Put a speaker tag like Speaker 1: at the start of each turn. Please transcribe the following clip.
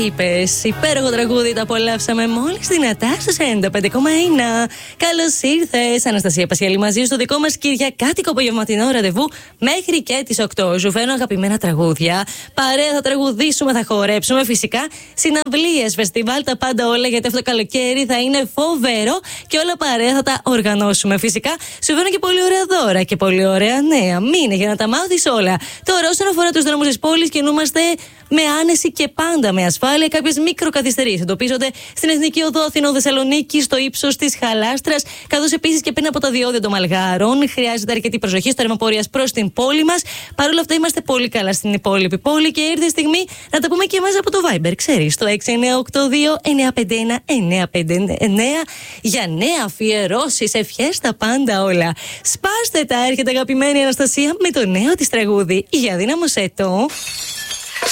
Speaker 1: είπες. Υπέροχο τραγούδι, το απολαύσαμε μόλις δυνατά στο 95,1. Καλώς ήρθες, Αναστασία Πασιαλή, μαζί στο δικό μας κυριακάτικο απογευματινό ραντεβού μέχρι και τις 8. Σου φέρνω αγαπημένα τραγούδια. Παρέα θα τραγουδήσουμε, θα χορέψουμε φυσικά. Συναυλίες, φεστιβάλ, τα πάντα όλα, γιατί αυτό το καλοκαίρι θα είναι φοβερό και όλα παρέα θα τα οργανώσουμε. Φυσικά σου φέρνω και πολύ ωραία δώρα και πολύ ωραία νέα. Μείνε για να τα μάθεις όλα. Τώρα, όσον αφορά τους δρόμους της πόλης, κινούμαστε με άνεση και πάντα με ασφάλεια. Κάποιες μικροκαθυστερήσεις εντοπίζονται στην Εθνική Οδό Αθηνών-Θεσσαλονίκη, στο ύψος της Χαλάστρας, καθώς επίσης και πριν από τα διόδια των Μαλγάρων. Χρειάζεται αρκετή προσοχή στο ρεύμα πορείας προς την πόλη μας. Παρ' όλα αυτά, είμαστε πολύ καλά στην υπόλοιπη πόλη και ήρθε η στιγμή να τα πούμε και εμάς από το Viber. Ξέρεις, το 6982-951-959 για νέα αφιερώσεις, ευχές, τα πάντα όλα. Σπάστε τα, έρχεται αγαπημένη Αναστασία με το νέο της τραγούδι. Για δύναμωσέ το.